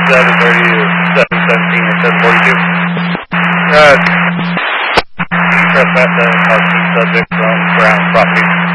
730 to 717 or 742. Trust that the marquee subject from Brown property.